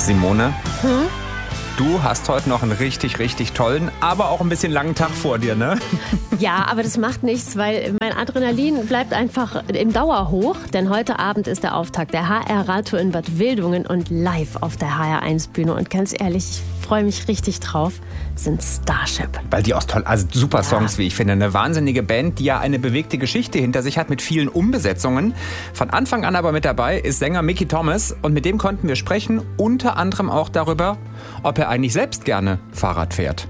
Simone, du hast heute noch einen richtig, richtig tollen, aber auch ein bisschen langen Tag vor dir, ne? Ja, aber das macht nichts, weil mein Adrenalin bleibt einfach im Dauerhoch. Denn heute Abend ist der Auftakt der HR-Radtour in Bad Wildungen und live auf der HR1-Bühne. Und ganz ehrlich, ich freue mich richtig drauf, sind Starship. Weil die auch toll, also super Songs, wie ich finde. Eine wahnsinnige Band, die ja eine bewegte Geschichte hinter sich hat mit vielen Umbesetzungen. Von Anfang an aber mit dabei ist Sänger Mickey Thomas. Und mit dem konnten wir sprechen, unter anderem auch darüber, ob er eigentlich selbst gerne Fahrrad fährt.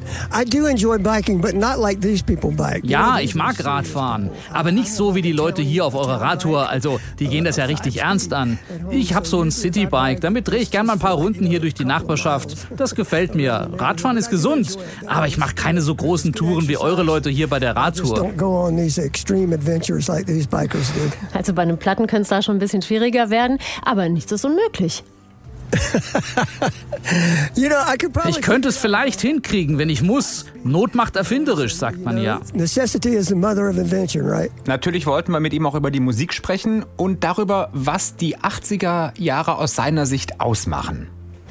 Ja, ich mag Radfahren, aber nicht so wie die Leute hier auf eurer Radtour. Also, die gehen das ja richtig ernst an. Ich habe so ein Citybike, damit drehe ich gern mal ein paar Runden hier durch die Nachbarschaft. Das gefällt mir. Radfahren ist gesund, aber ich mache keine so großen Touren wie eure Leute hier bei der Radtour. Also bei einem Platten könnte es da schon ein bisschen schwieriger werden, aber nichts ist unmöglich. Ich könnte es vielleicht hinkriegen, wenn ich muss. Not macht erfinderisch, sagt man ja. Natürlich wollten wir mit ihm auch über die Musik sprechen und darüber, was die 80er Jahre aus seiner Sicht ausmachen.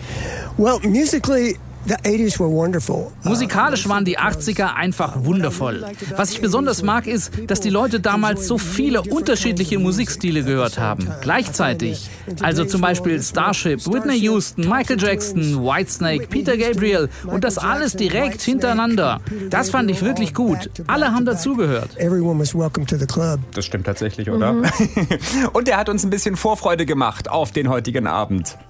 Musikalisch waren die 80er einfach wundervoll. Was ich besonders mag, ist, dass die Leute damals so viele unterschiedliche Musikstile gehört haben. Gleichzeitig. Also zum Beispiel Starship, Whitney Houston, Michael Jackson, Whitesnake, Peter Gabriel und das alles direkt hintereinander. Das fand ich wirklich gut. Alle haben dazugehört. Das stimmt tatsächlich, oder? Und er hat uns ein bisschen Vorfreude gemacht auf den heutigen Abend.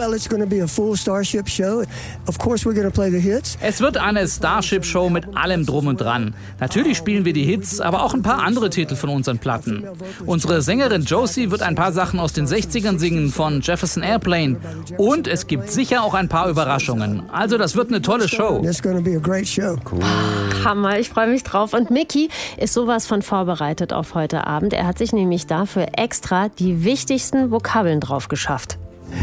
Es wird eine Starship-Show mit allem drum und dran. Natürlich spielen wir die Hits, aber auch ein paar andere Titel von unseren Platten. Unsere Sängerin Josie wird ein paar Sachen aus den 60ern singen von Jefferson Airplane. Und es gibt sicher auch ein paar Überraschungen. Also das wird eine tolle Show. Cool. Hammer, ich freue mich drauf. Und Mickey ist sowas von vorbereitet auf heute Abend. Er hat sich nämlich dafür extra die wichtigsten Vokabeln drauf geschafft.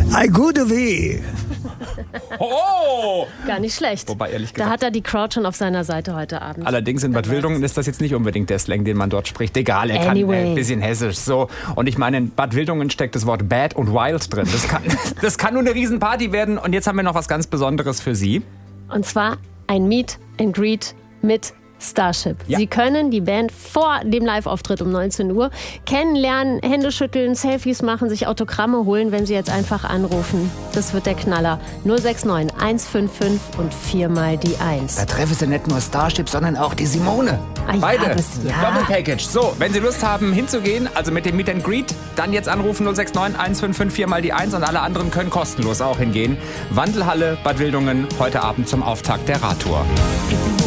Oh! Gar nicht schlecht. Wobei, ehrlich gesagt, da hat er die Crowd schon auf seiner Seite heute Abend. Allerdings in Bad Wildungen ist das jetzt nicht unbedingt der Slang, den man dort spricht. Egal, er kann ein bisschen hessisch. So. Und ich meine, in Bad Wildungen steckt das Wort bad und wild drin. Das kann nur eine Riesenparty werden. Und jetzt haben wir noch was ganz Besonderes für Sie. Und zwar ein Meet and Greet mit Starship. Ja. Sie können die Band vor dem Live-Auftritt um 19 Uhr kennenlernen, Hände schütteln, Selfies machen, sich Autogramme holen, wenn Sie jetzt einfach anrufen. Das wird der Knaller. 069 155 und 4 mal die 1. Da treffen Sie nicht nur Starship, sondern auch die Simone. Ah, ja, Beide. ja. Doppelpackage. So, wenn Sie Lust haben hinzugehen, also mit dem Meet and Greet, dann jetzt anrufen 069 155 4 mal die 1 und alle anderen können kostenlos auch hingehen. Wandelhalle Bad Wildungen, heute Abend zum Auftakt der Radtour.